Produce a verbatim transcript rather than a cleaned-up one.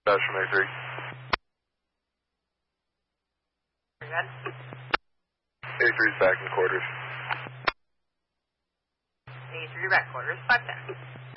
Dash from A three. Good. A three's back in quarters. A three back quarters, five ten.